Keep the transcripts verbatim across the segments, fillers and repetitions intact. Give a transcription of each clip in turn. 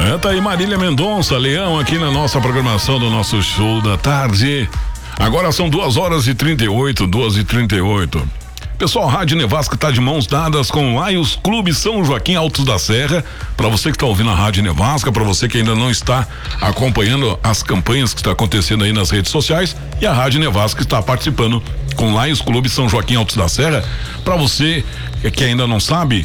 É, tá aí Marília Mendonça, Leão, aqui na nossa programação do nosso show da tarde. Agora são duas horas e trinta e oito, duas e trinta e oito. Pessoal, a Rádio Nevasca está de mãos dadas com o Lions Clube São Joaquim Altos da Serra. Para você que está ouvindo a Rádio Nevasca, para você que ainda não está acompanhando as campanhas que está acontecendo aí nas redes sociais, e a Rádio Nevasca está participando com o Lions Clube São Joaquim Altos da Serra. Para você que ainda não sabe,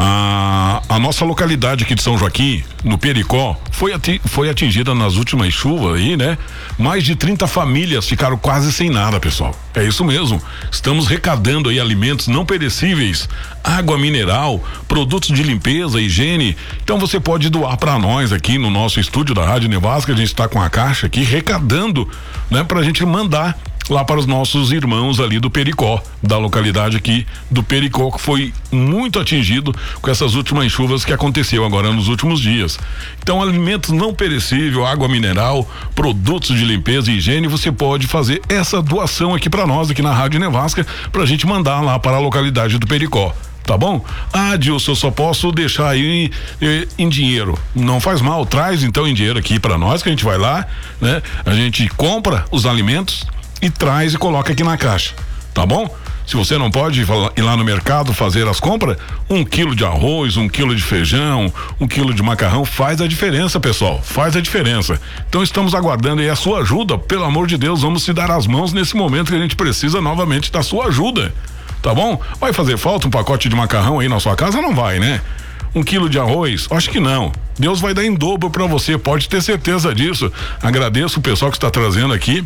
a, a nossa localidade aqui de São Joaquim, no Pericó, foi, ati, foi atingida nas últimas chuvas aí, né? Mais de trinta famílias ficaram quase sem nada, pessoal. É isso mesmo. Estamos recadando aí alimentos não perecíveis, água mineral, produtos de limpeza, higiene. Então você pode doar para nós aqui no nosso estúdio da Rádio Nevasca. A gente está com a caixa aqui recadando, né? Pra gente mandar lá para os nossos irmãos ali do Pericó, da localidade aqui do Pericó, que foi muito atingido com essas últimas chuvas que aconteceu agora nos últimos dias. Então, alimentos não perecíveis, água mineral, produtos de limpeza e higiene, você pode fazer essa doação aqui para nós, aqui na Rádio Nevasca, pra gente mandar lá para a localidade do Pericó. Tá bom? Ah, Dilson, eu só posso deixar aí em, em dinheiro. Não faz mal, traz então em dinheiro aqui para nós, que a gente vai lá, né? A gente compra os alimentos e traz e coloca aqui na caixa, tá bom? Se você não pode ir lá no mercado fazer as compras, um quilo de arroz, um quilo de feijão, um quilo de macarrão faz a diferença, pessoal, faz a diferença. Então estamos aguardando aí a sua ajuda, pelo amor de Deus, vamos se dar as mãos nesse momento que a gente precisa novamente da sua ajuda, tá bom? Vai fazer falta um pacote de macarrão aí na sua casa? Não vai, né? Um quilo de arroz? Acho que não. Deus vai dar em dobro para você, pode ter certeza disso. Agradeço o pessoal que está trazendo aqui.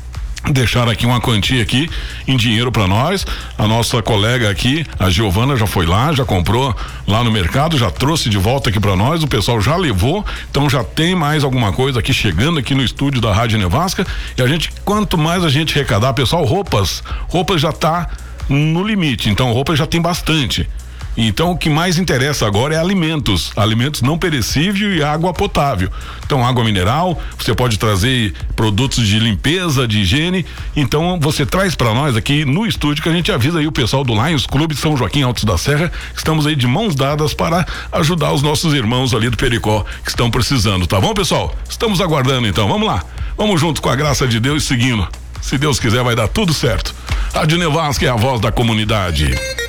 Deixar aqui uma quantia aqui em dinheiro para nós. A nossa colega aqui, a Giovana, já foi lá, já comprou lá no mercado, já trouxe de volta aqui para nós, o pessoal já levou, então já tem mais alguma coisa aqui chegando aqui no estúdio da Rádio Nevasca. E a gente, quanto mais a gente arrecadar, pessoal, roupas, roupas já tá no limite, então roupas já tem bastante. Então o que mais interessa agora é alimentos, alimentos não perecíveis e água potável. Então água mineral, você pode trazer produtos de limpeza, de higiene. Então você traz para nós aqui no estúdio, que a gente avisa aí o pessoal do Lions Clube São Joaquim Altos da Serra. Estamos aí de mãos dadas para ajudar os nossos irmãos ali do Pericó que estão precisando, tá bom, pessoal? Estamos aguardando então, vamos lá. Vamos junto com a graça de Deus seguindo. Se Deus quiser vai dar tudo certo. Rádio Nevasca é a voz da comunidade.